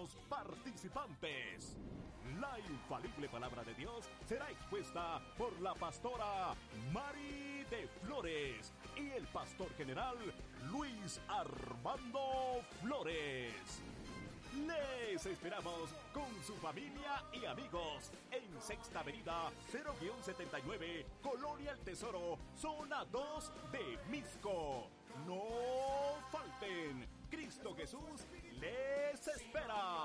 los participantes. La infalible palabra de Dios será expuesta por la pastora Mari de Flores y el pastor general Luis Armando Flores. Les esperamos con su familia y amigos en Sexta Avenida 0-79, Colonia El Tesoro, zona 2 de Misco. No falten, Cristo Jesús les espera.